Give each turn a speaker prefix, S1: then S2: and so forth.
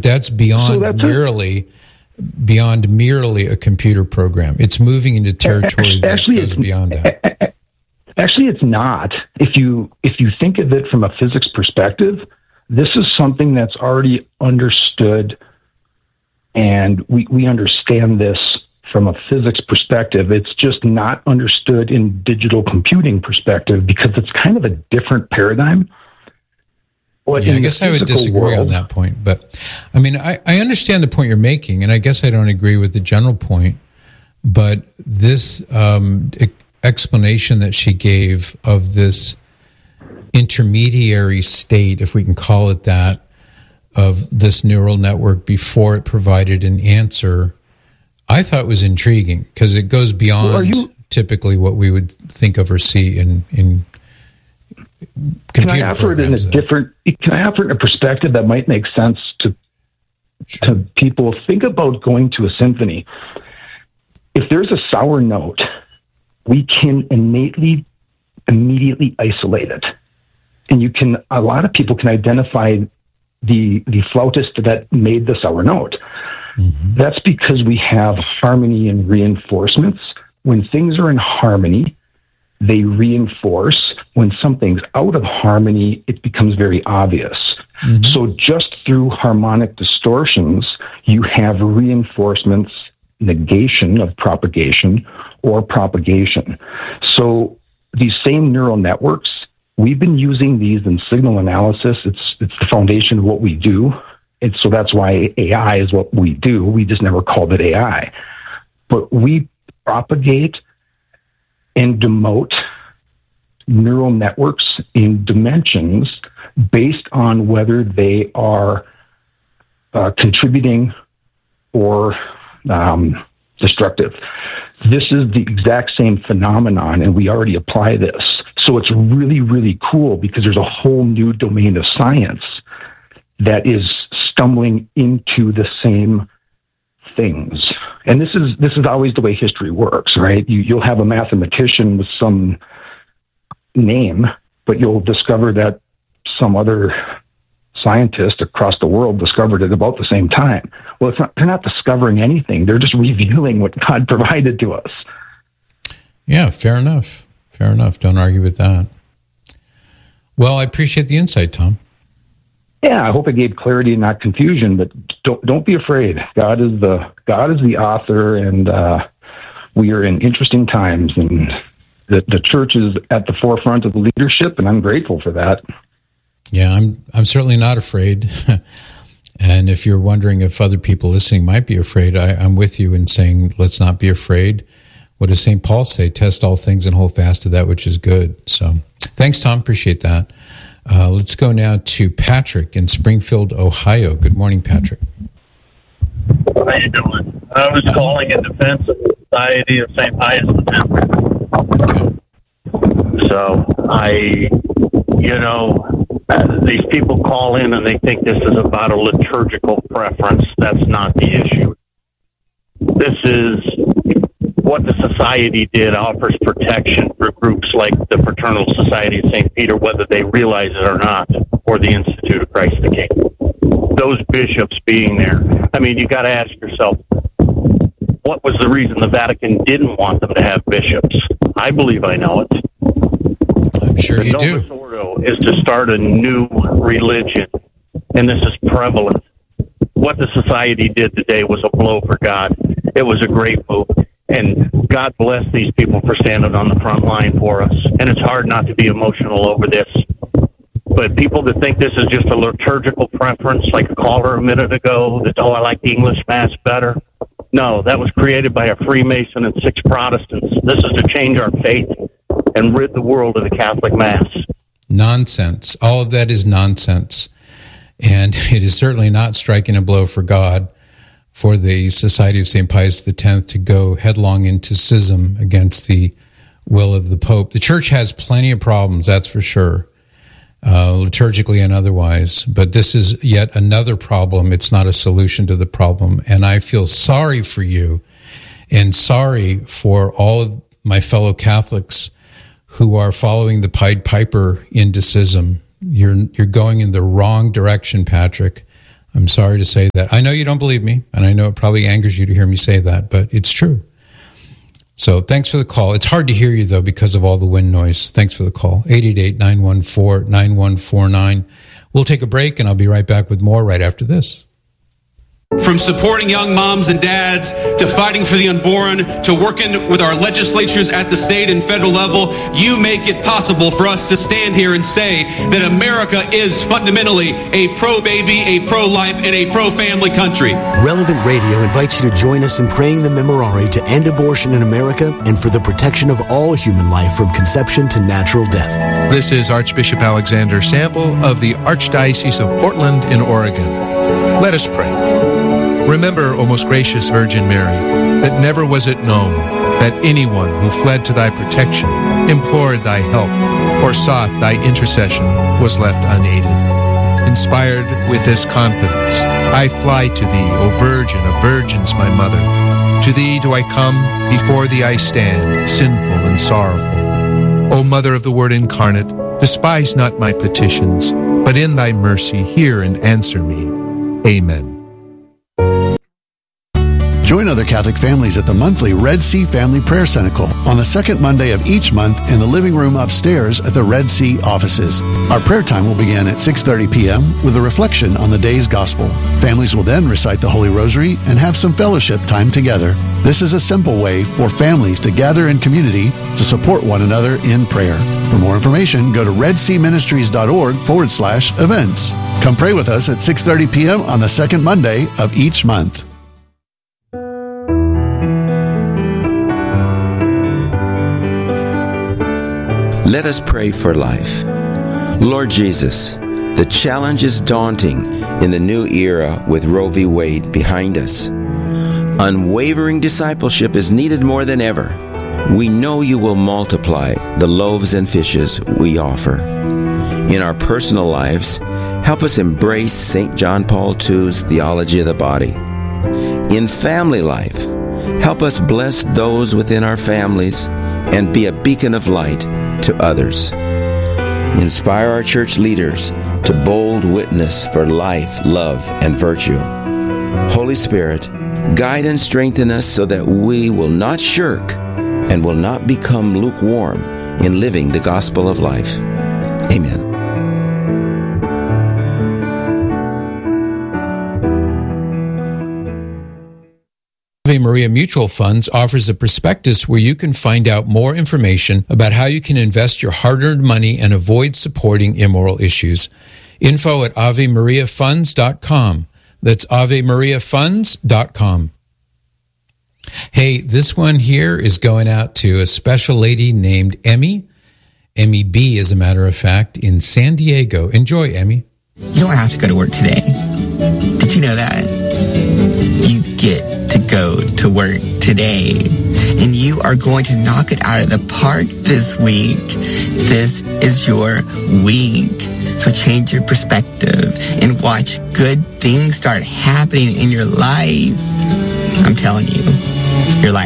S1: But that's beyond merely a computer program. It's moving into territory that goes beyond that.
S2: Actually, it's not. If you think of it from a physics perspective, this is something that's already understood, and we understand this from a physics perspective. It's just not understood in digital computing perspective because it's kind of a different paradigm.
S1: But I guess I would disagree on that point. But, I mean, I understand the point you're making, and I guess I don't agree with the general point. But this explanation that she gave of this intermediary state, if we can call it that, of this neural network before it provided an answer, I thought was intriguing because it goes beyond typically what we would think of or see in computer
S2: Can I offer it in a different? Can I offer it in a perspective that might make sense to people? Think about going to a symphony. If there's a sour note, we can immediately isolate it, and a lot of people can identify the flautist that made the sour note. Mm-hmm. That's because we have harmony and reinforcements. When things are in harmony, they reinforce. When something's out of harmony, it becomes very obvious. Mm-hmm. So just through harmonic distortions, you have reinforcements, negation of propagation, or propagation. So these same neural networks, we've been using these in signal analysis. It's the foundation of what we do. And so that's why AI is what we do. We just never called it AI. But we propagate and demote neural networks in dimensions based on whether they are contributing or destructive. This is the exact same phenomenon, and we already apply this. So it's really, really cool because there's a whole new domain of science that is stumbling into the same things. And this is always the way history works, right? You'll have a mathematician with some name, but you'll discover that some other scientist across the world discovered it about the same time. Well, they're not discovering anything. They're just revealing what God provided to us.
S1: Yeah, fair enough. Fair enough. Don't argue with that. Well, I appreciate the insight, Tom.
S2: Yeah, I hope it gave clarity and not confusion, but don't be afraid. God is the author, and we are in interesting times, and the church is at the forefront of the leadership, and I'm grateful for that.
S1: Yeah, I'm certainly not afraid. And if you're wondering if other people listening might be afraid, I'm with you in saying let's not be afraid. What does St. Paul say? Test all things and hold fast to that which is good. So thanks, Tom. Appreciate that. Let's go now to Patrick in Springfield, Ohio. Good morning, Patrick.
S3: How you doing? I was calling in defense of the Society of St. Pius X.
S1: Okay.
S3: So these people call in and they think this is about a liturgical preference. That's not the issue. This is what the society did offers protection for groups like the Fraternal Society of St. Peter, whether they realize it or not, or the Institute of Christ the King. Those bishops being there. I mean, you got to ask yourself, what was the reason the Vatican didn't want them to have bishops? I believe I know it.
S1: I'm sure you do.
S3: The Novus Ordo is to start a new religion, and this is prevalent. What the society did today was a blow for God. It was a great move. And God bless these people for standing on the front line for us. And it's hard not to be emotional over this. But people that think this is just a liturgical preference, like a caller a minute ago, that, I like the English Mass better. No, that was created by a Freemason and 6 Protestants. This is to change our faith and rid the world of the Catholic Mass.
S1: Nonsense. All of that is nonsense. And it is certainly not striking a blow for God for the Society of St. Pius X to go headlong into schism against the will of the Pope. The Church has plenty of problems, that's for sure, liturgically and otherwise. But this is yet another problem. It's not a solution to the problem. And I feel sorry for you and sorry for all of my fellow Catholics who are following the Pied Piper into schism. You're going in the wrong direction, Patrick. I'm sorry to say that. I know you don't believe me, and I know it probably angers you to hear me say that, but it's true. So thanks for the call. It's hard to hear you, though, because of all the wind noise. Thanks for the call. 888-914-9149. We'll take a break, and I'll be right back with more right after this.
S4: From supporting young moms and dads, to fighting for the unborn, to working with our legislatures at the state and federal level, you make it possible for us to stand here and say that America is fundamentally a pro-baby, a pro-life, and a pro-family country.
S5: Relevant Radio invites you to join us in praying the Memorare to end abortion in America and for the protection of all human life from conception to natural death.
S6: This is Archbishop Alexander Sample of the Archdiocese of Portland in Oregon. Let us pray. Remember, O most gracious Virgin Mary, that never was it known that anyone who fled to thy protection, implored thy help, or sought thy intercession was left unaided. Inspired with this confidence, I fly to thee, O Virgin of Virgins, my Mother. To thee do I come, before thee I stand, sinful and sorrowful. O Mother of the Word incarnate, despise not my petitions, but in thy mercy hear and answer me. Amen.
S7: Join other Catholic families at the monthly Red Sea Family Prayer Cenacle on the second Monday of each month in the living room upstairs at the Red Sea offices. Our prayer time will begin at 6:30 p.m. with a reflection on the day's gospel. Families will then recite the Holy Rosary and have some fellowship time together. This is a simple way for families to gather in community to support one another in prayer. For more information, go to redseaministries.org/events. Come pray with us at 6:30 p.m. on the second Monday of each month.
S8: Let us pray for life. Lord Jesus, the challenge is daunting in the new era with Roe v. Wade behind us. Unwavering discipleship is needed more than ever. We know you will multiply the loaves and fishes we offer. In our personal lives, help us embrace St. John Paul II's theology of the body. In family life, help us bless those within our families and be a beacon of light to others. Inspire our church leaders to bold witness for life, love, and virtue. Holy Spirit, guide and strengthen us so that we will not shirk and will not become lukewarm in living the gospel of life. Amen.
S1: Ave Maria Mutual Funds offers a prospectus where you can find out more information about how you can invest your hard-earned money and avoid supporting immoral issues. Info at AveMariaFunds.com. That's AveMariaFunds.com. Hey, this one here is going out to a special lady named Emmy. Emmy B, as a matter of fact, in San Diego. Enjoy, Emmy.
S9: You don't have to go to work today. Did you know that? You get to go to work today. And you are going to knock it out of the park this week. This is your week. So change your perspective and watch good things start happening in your life. I'm telling you, your life